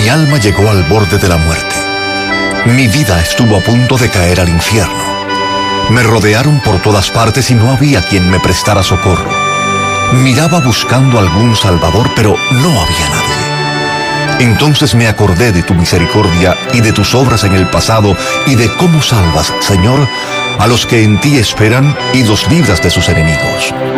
Mi alma llegó al borde de la muerte. Mi vida estuvo a punto de caer al infierno. Me rodearon por todas partes y no había quien me prestara socorro. Miraba buscando algún salvador, pero no había nadie. Entonces me acordé de tu misericordia y de tus obras en el pasado y de cómo salvas, Señor, a los que en ti esperan y los libras de sus enemigos.